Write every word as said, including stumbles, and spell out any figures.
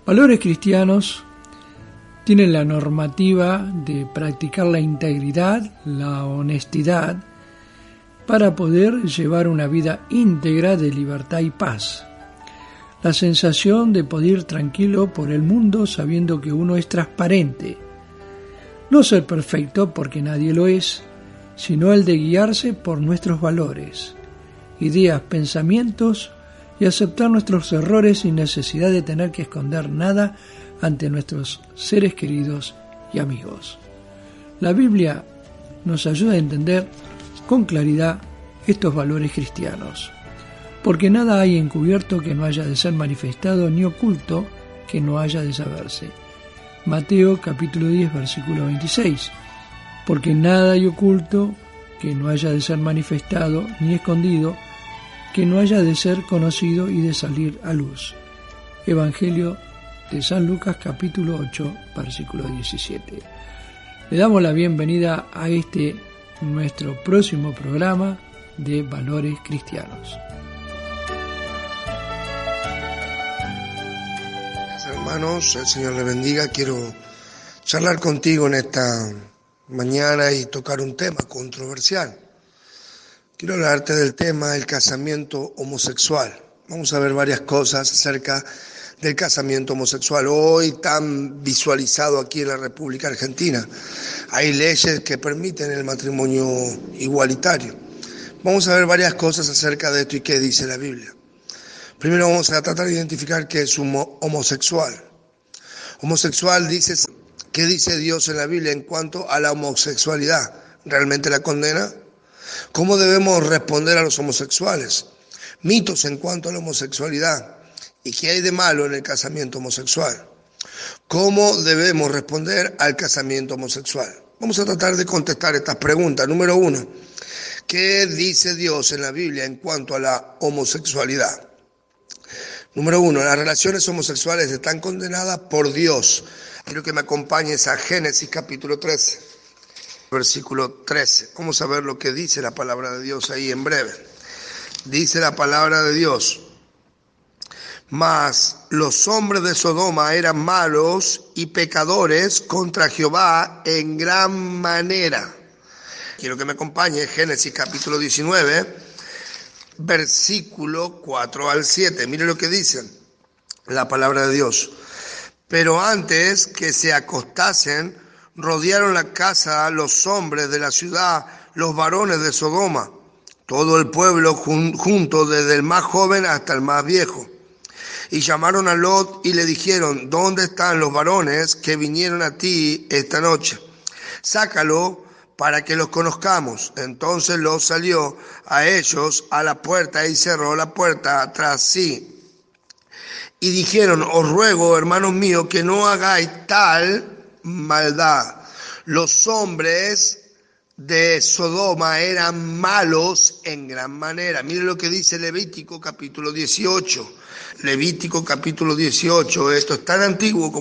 Valores cristianos tienen la normativa de practicar la integridad, la honestidad, para poder llevar una vida íntegra de libertad y paz. La sensación de poder ir tranquilo por el mundo sabiendo que uno es transparente. No ser perfecto porque nadie lo es, sino el de guiarse por nuestros valores, ideas, pensamientos y aceptar nuestros errores sin necesidad de tener que esconder nada ante nuestros seres queridos y amigos. La Biblia nos ayuda a entender con claridad estos valores cristianos, porque nada hay encubierto que no haya de ser manifestado, ni oculto que no haya de saberse. Mateo capítulo diez, versículo veintiséis. Porque nada hay oculto que no haya de ser manifestado, ni escondido, que no haya de ser conocido y de salir a luz. Evangelio de San Lucas capítulo ocho, versículo diecisiete. Le damos la bienvenida a este nuestro próximo programa de Valores Cristianos. Hermanos, el Señor les bendiga. Quiero charlar contigo en esta mañana y tocar un tema controversial. Quiero hablarte del tema del casamiento homosexual. Vamos a ver varias cosas acerca del casamiento homosexual, hoy tan visualizado aquí en la República Argentina. Hay leyes que permiten el matrimonio igualitario. Vamos a ver varias cosas acerca de esto y qué dice la Biblia. Primero vamos a tratar de identificar qué es un homosexual. Homosexual dice, ¿qué dice Dios en la Biblia en cuanto a la homosexualidad? ¿Realmente la condena? ¿Cómo debemos responder a los homosexuales? Mitos en cuanto a la homosexualidad. ¿Y qué hay de malo en el casamiento homosexual? ¿Cómo debemos responder al casamiento homosexual? Vamos a tratar de contestar estas preguntas. Número uno, ¿qué dice Dios en la Biblia en cuanto a la homosexualidad? Número uno, las relaciones homosexuales están condenadas por Dios. Quiero que me acompañes a Génesis capítulo trece, versículo trece. Vamos a ver lo que dice la palabra de Dios ahí en breve. Dice la palabra de Dios: Mas los hombres de Sodoma eran malos y pecadores contra Jehová en gran manera. Quiero que me acompañe Génesis capítulo diecinueve, versículo cuatro al siete. Mire lo que dice la palabra de Dios. Pero antes que se acostasen, rodearon la casa los hombres de la ciudad, los varones de Sodoma, todo el pueblo jun- junto, desde el más joven hasta el más viejo. Y llamaron a Lot y le dijeron: ¿dónde están los varones que vinieron a ti esta noche? Sácalo para que los conozcamos. Entonces Lot salió a ellos a la puerta y cerró la puerta tras sí. Y dijeron: os ruego, hermanos míos, que no hagáis tal maldad. Los hombres de Sodoma eran malos en gran manera. Mire lo que dice Levítico capítulo dieciocho. Levítico capítulo dieciocho. Esto es tan antiguo como